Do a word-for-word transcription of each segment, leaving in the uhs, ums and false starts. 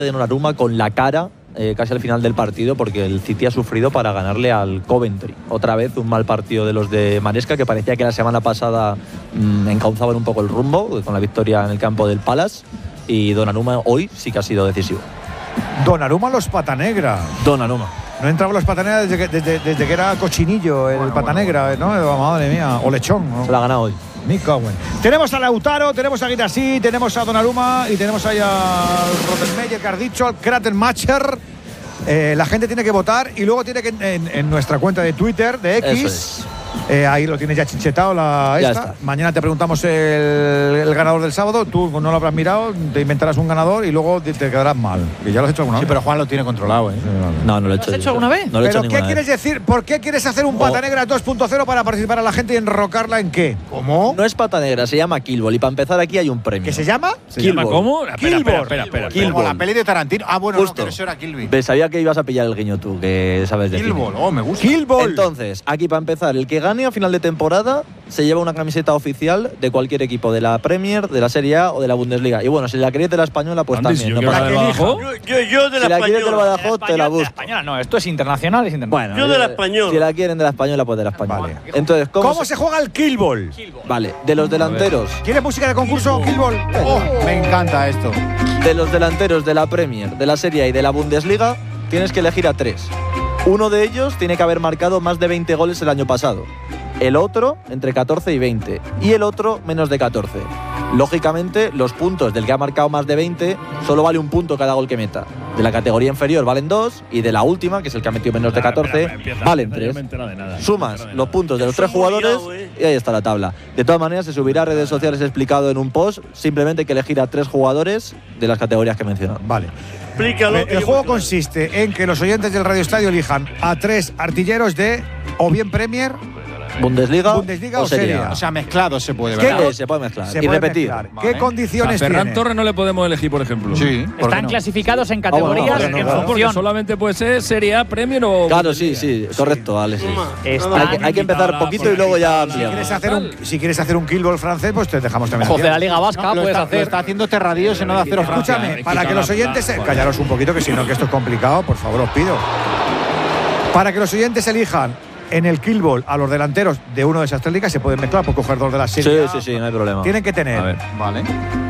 de Donnarumma con la cara eh, casi al final del partido, porque el City ha sufrido para ganarle al Coventry. Otra vez un mal partido de los de Maresca, que parecía que la semana pasada mmm, encauzaban un poco el rumbo con la victoria en el campo del Palace, y Donnarumma hoy sí que ha sido decisivo. Donnarumma los Patanegra. Donnarumma. No entraba los Patanegra desde que, desde, desde que era cochinillo el bueno, Patanegra, bueno. ¿no? Madre mía, o lechón, ¿no? Se la ha ganado hoy. Tenemos a Lautaro, tenemos a Guirassy, tenemos a Donnarumma y tenemos ahí a Rottenmeier, que has dicho, al Kratenmacher. Eh, la gente tiene que votar y luego tiene que en, en nuestra cuenta de Twitter, de X, eh, ahí lo tienes ya chinchetado la ya esta. Está. Mañana te preguntamos el, el ganador del sábado, tú no lo habrás mirado, te inventarás un ganador y luego te, te quedarás mal. Que ya lo has hecho alguna sí, vez. Sí, pero Juan lo tiene controlado, ¿eh? No, no lo he hecho. ¿Lo has hecho alguna vez? No lo he ¿Pero hecho qué quieres vez. decir? ¿Por qué quieres hacer un Pata Negra dos punto cero para participar a la gente y enrocarla en qué? ¿Cómo? No es Pata Negra, se llama Killball, y para empezar aquí hay un premio. ¿Qué se llama? ¿Se llama cómo? Espera, espera, espera, espera. Como la peli de Tarantino. Ah, bueno, Justo. no, que eso era Kill Bill. Ves, sabía que ibas a pillar el guiño tú, que sabes de Kill Ball, oh, me gusta. Kill Ball. Entonces, aquí para empezar, el que gane a final de temporada se lleva una camiseta oficial de cualquier equipo de la Premier, de la Serie A o de la Bundesliga. Y bueno, si la queréis de la española, pues Andy, también. Si No yo pasa quiero la nada. de Badajoz. Yo, yo de la Si la quieres del española. Badajoz, te la busco. española no, esto es internacional, es internacional. Bueno, Yo de la eh, española. Si la quieren de la española, pues de la española. Vale. Entonces, ¿cómo, ¿Cómo se juega el Kill Ball? Vale, de los delanteros, ¿Quieres música de concurso? Kill Ball. Oh, me encanta esto. de los delanteros de la Premier, de la Serie A y de la Bundesliga, tienes que elegir a tres. Uno de ellos tiene que haber marcado más de veinte goles el año pasado. El otro entre catorce y veinte. Y el otro menos de catorce. Lógicamente, los puntos del que ha marcado más de veinte solo vale un punto cada gol que meta. De la categoría inferior valen dos y de la última, que es el que ha metido menos de catorce, valen tres. Sumas los puntos de los tres jugadores y ahí está la tabla. De todas maneras, se subirá a redes sociales explicado en un post. Simplemente hay que elegir a tres jugadores de las categorías que he mencionado. Vale. Explícalo. El, el juego consiste en que los oyentes del Radio Estadio elijan a tres artilleros de o bien Premier, Bundesliga, Bundesliga o o Serie Serie A. A. O sea, mezclado se puede, ¿Qué ¿verdad? co- Se puede mezclar se y puede repetir. mezclar. Vale. ¿Qué condiciones A Ferran tiene? Torres no le podemos elegir, por ejemplo. Sí. ¿por qué Están no? clasificados en Ah, bueno, categorías no, no, en no, no, Porque función. solamente puede ser Serie A, Premier o. Claro, sí, sí, correcto, Alex. sí. Está- Hay que, hay que empezar poquito y luego ya Si ampliamos. quieres, hacer un, si quieres hacer un Kill Ball francés, pues te dejamos también. Ojos aquí. de la Liga Vasca, No, lo, puedes está, lo hacer. está haciendo Terradillo, se no da cero Francia. Escúchame, eh, para que quita los la- oyentes. la- Callaros un poquito, que si no, que esto es complicado, por favor, os pido. Para que los oyentes elijan en el Kill Ball a los delanteros de uno de esas tres ligas, se pueden mezclar por coger dos de las Sí, serie. sí, sí, no hay problema. Tienen que A tener ver. Vale.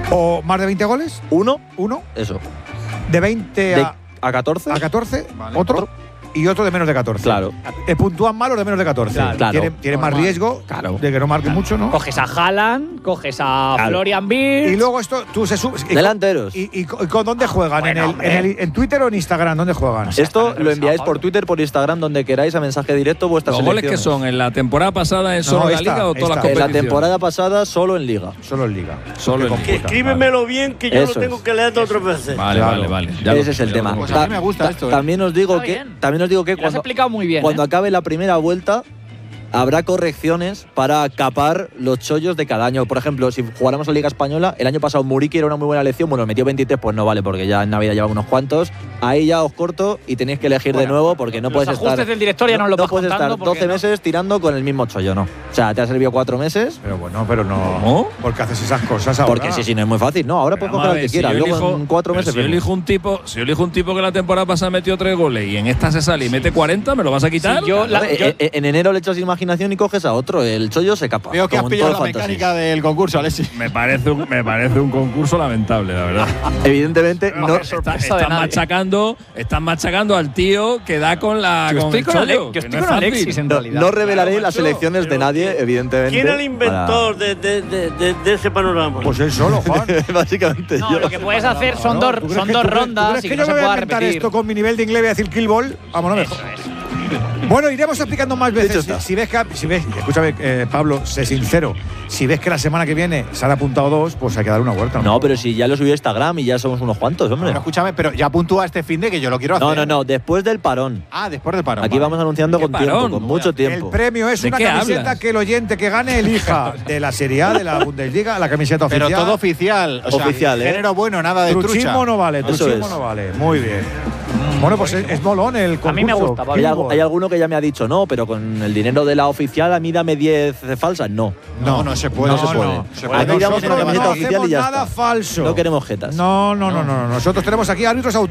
o más de veinte goles, Uno, uno, eso. de veinte De a, a catorce. a catorce, Vale. otro, y otro de menos de catorce. Claro. Eh, puntúan mal los de menos de catorce. Claro. Claro. Tienen, tienen más Normal. riesgo Claro. de que no marquen mucho, ¿no? Coges a Haaland, coges a Claro. Florian Wirtz. Y luego esto, tú se sube. y- Delanteros. ¿Y, y, co- y con dónde juegan? Bueno, ¿En, el, hombre. en, el- ¿En Twitter o en Instagram? ¿Dónde juegan? Esto lo enviáis por Twitter, por Instagram, donde queráis, a mensaje directo vuestras ¿Los goles que selecciones. son en la temporada pasada en solo No, la esta, Liga o todas las esta. En competiciones? la temporada pasada solo en Liga. Solo en Liga. Solo en Qué Liga. Escríbemelo bien, que yo Eso lo tengo es. que leer otras veces. Vale, Claro. vale, vale. Ya lo- Ese es el ya lo tema. tengo. Pues a mí me gusta esto, ¿eh? También os digo Está que bien. también os digo que Lo has cuando, explicado muy bien. cuando ¿eh? acabe la primera vuelta habrá correcciones para capar los chollos de cada año. Por ejemplo, si jugáramos la Liga Española, el año pasado Muriqui era una muy buena elección, bueno, metió veintitrés, pues no vale, porque ya en Navidad lleva unos cuantos. Ahí ya os corto y tenéis que elegir de nuevo, porque no los puedes ajustes estar del director ya no lo vas puedes contando estar porque doce no. meses tirando con el mismo chollo, no. O sea, te ha servido cuatro meses, Pero bueno, pero no. ¿Cómo? ¿Por qué haces esas cosas ahora? porque sí, sí, no es muy fácil. No, ahora puedes Vamos coger a al que ver, si quieras. yo Luego elijo- en cuatro pero meses si yo vemos. elijo un tipo, si yo elijo un tipo que la temporada pasada metió tres goles y en esta se sale y mete cuarenta, ¿me lo vas a quitar? Si yo- la- Joder, yo- en, en enero le echas imaginación y coges a otro. El chollo se capa. Veo que has como en pillado todo la el fantasy. mecánica del concurso, Alexi. Me parece un, me parece un concurso lamentable, la verdad. Evidentemente, no. Está- sorpresa de están nadie. machacando, están machacando al tío que da con la Yo con estoy el con, chollo, Ale- yo que estoy no es con fácil. Alexis en No, realidad. no revelaré Claro, las macho, elecciones de pero nadie, evidentemente. ¿Quién es el para- inventor de, de, de, de, de ese panorama? Pues él solo, Juan. Básicamente No, yo. lo que puedes hacer son No, dos, ¿tú crees son que- dos tú crees- ¿tú rondas crees y que que yo no se me voy a pueda inventar repetir. esto con mi nivel de inglés? Voy a decir Kill Ball. Vámonos Eso mejor. es. Bueno, iremos aplicando más veces. Dicho Si, está. si ves que, si ves, escúchame, eh, Pablo, sé sincero. Si ves que la semana que viene se han apuntado dos, pues hay que dar una vuelta. No, pero si ya lo subí a Instagram y ya somos unos cuantos, hombre. Pero escúchame, pero ya puntúa este fin de que yo lo quiero hacer. No, no, no, después del parón. Ah, después del parón. Aquí vale. vamos anunciando ¿Qué con tiempo, parón? con Voy a mucho hacer. El tiempo. premio es ¿De una qué camiseta hablas? que el oyente que gane elija de la Serie A, de la Bundesliga, la camiseta Pero oficial. todo oficial. O sea, Oficial, ¿eh? Género bueno, nada de Truchismo trucha. no vale, Eso truchismo es. no vale. Muy bien. Bueno, pues es, es molón el concurso. A mí me gusta, Pablo. Hay, Kill algo- Ball. hay alguno que ya me ha dicho no, pero con el dinero de la oficial a mí dame diez falsas. No. No, no se puede. No se puede. No, se Aquí puede. damos una Nosotros camiseta no oficial y hacemos ya nada está. falso. No queremos jetas. No, no, no, no, no. Nosotros tenemos aquí árbitros auténticos.